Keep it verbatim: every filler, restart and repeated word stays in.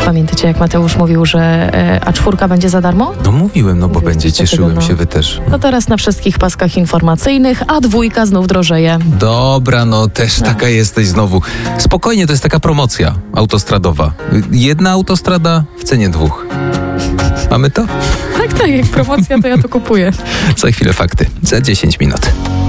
Pamiętacie, jak Mateusz mówił, że e, A cztery będzie za darmo? No mówiłem, no bo Mówiłem będzie, coś takiego, cieszyłem no. się, wy też. To teraz na wszystkich paskach informacyjnych, a dwójka znów drożeje. Dobra, no też taka jesteś znowu. Spokojnie, to jest taka promocja autostradowa. Jedna autostrada w cenie dwóch. Mamy to? Tak, tak, jak promocja, to ja to kupuję. Za chwilę fakty. Za dziesięć minut.